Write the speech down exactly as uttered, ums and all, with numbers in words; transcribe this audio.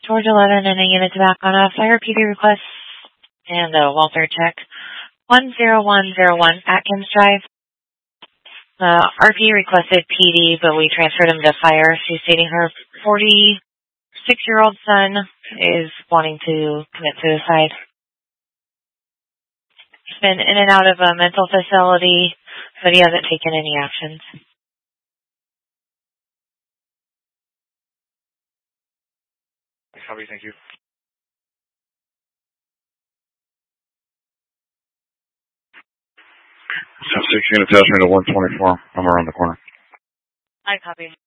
Georgia eleven and a unit to back on a fire P D request and a welfare check. one zero one zero one Atkins Drive. Uh, R P requested P D, but we transferred him to fire. She's stating her forty-six-year-old son is wanting to commit suicide. He's been in and out of a mental facility, but he hasn't taken any actions. Copy, thank you. Six unit attachment to one twenty-four. I'm around the corner. I copy.